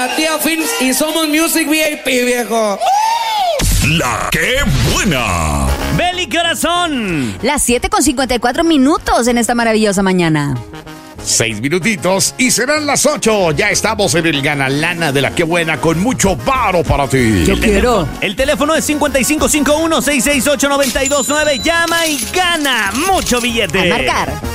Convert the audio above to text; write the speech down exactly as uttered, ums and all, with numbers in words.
la tía Films y somos Music V I P, viejo. La que buena. Beli, ¿qué horas son? Las siete con cincuenta y cuatro minutos en esta maravillosa mañana. Seis minutitos y serán las ocho. Ya estamos en el Ganalana de la que buena con mucho varo para ti. Yo quiero. El teléfono es cinco cinco cinco uno, seis seis ocho, nueve dos nueve. Llama y gana mucho billete. A marcar.